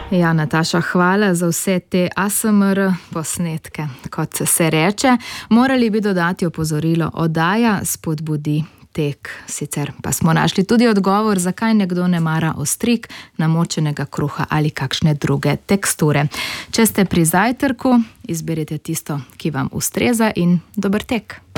Ja, Nataša, hvala za vse te ASMR posnetke. Kot se reče, morali bi dodati opozorilo: oddaja spodbudi tek. Sicer pa smo našli tudi odgovor, zakaj nekdo ne mara ostrig, namočenega kruha ali kakšne druge teksture. Če ste pri zajtrku, izberite tisto, ki vam ustreza, in dober tek.